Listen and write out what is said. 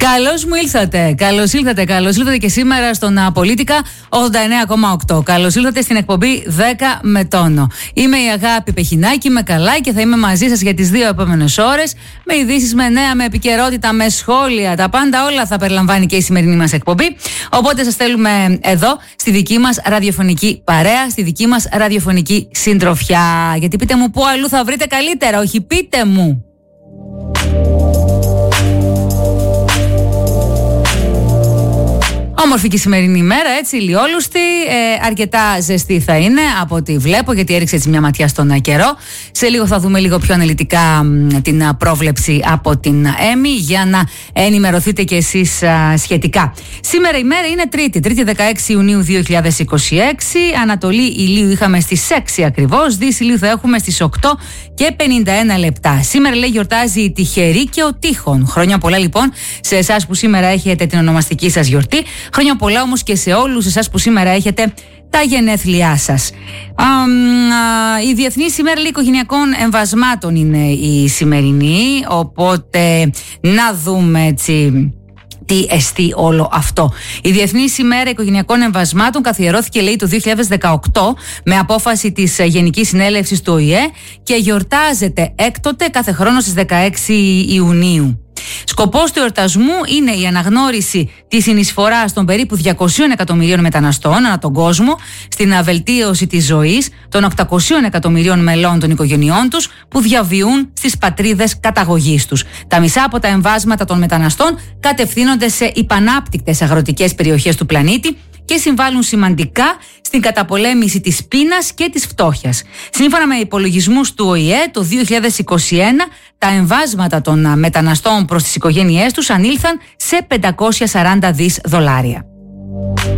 Καλώς μου ήλθατε. Καλώς ήλθατε και σήμερα στον Πολίτικα 89,8. Καλώς ήλθατε στην εκπομπή 10 με τόνο. Είμαι η Αγάπη Πεχινάκη, με καλά και θα είμαι μαζί σας για τις 2 επόμενες ώρες. Με ειδήσεις, με νέα, με επικαιρότητα, με σχόλια. Τα πάντα όλα θα περιλαμβάνει και η σημερινή μας εκπομπή. Οπότε σας θέλουμε εδώ, στη δική μας ραδιοφωνική παρέα, στη δική μας ραδιοφωνική συντροφιά. Γιατί πείτε μου, πού αλλού θα βρείτε καλύτερα, όχι πείτε μου. Όμορφη και η σημερινή ημέρα, έτσι, ηλιόλουστη, αρκετά ζεστή θα είναι από ό,τι βλέπω, γιατί έριξε έτσι μια ματιά στον καιρό. Σε λίγο θα δούμε λίγο πιο αναλυτικά την πρόβλεψη από την ΕΜΗ για να ενημερωθείτε κι εσείς σχετικά. Σήμερα η μέρα είναι Τρίτη 16 Ιουνίου 2026. Ανατολή ηλίου είχαμε στις 6 ακριβώς, Δύση ηλίου θα έχουμε στις 8 και 51 λεπτά. Σήμερα λέει γιορτάζει η Τυχερή και ο Τύχων. Χρόνια πολλά λοιπόν σε εσάς που σήμερα έχετε την ονομαστική σας γιορτή. Χρόνια πολλά όμως και σε όλους εσάς που σήμερα έχετε τα γενέθλιά σας. Η Διεθνής ημέρα οικογενειακών εμβασμάτων είναι η σημερινή, οπότε να δούμε έτσι τι εστί όλο αυτό. Η Διεθνής ημέρα οικογενειακών εμβασμάτων καθιερώθηκε, λέει, το 2018 με απόφαση της Γενικής Συνέλευσης του ΟΗΕ και γιορτάζεται έκτοτε κάθε χρόνο στις 16 Ιουνίου. Σκοπός του εορτασμού είναι η αναγνώριση της συνεισφοράς των περίπου 200 εκατομμυρίων μεταναστών ανά τον κόσμο στην βελτίωση της ζωής των 800 εκατομμυρίων μελών των οικογενειών τους που διαβιούν στις πατρίδες καταγωγής τους. Τα μισά από τα εμβάσματα των μεταναστών κατευθύνονται σε υπανάπτυκτες αγροτικές περιοχές του πλανήτη και συμβάλλουν σημαντικά στην καταπολέμηση της πείνας και της φτώχειας. Σύμφωνα με υπολογισμούς του ΟΗΕ, το 2021 τα εμβάσματα των μεταναστών προς τις οικογένειές τους ανήλθαν σε $540 δις.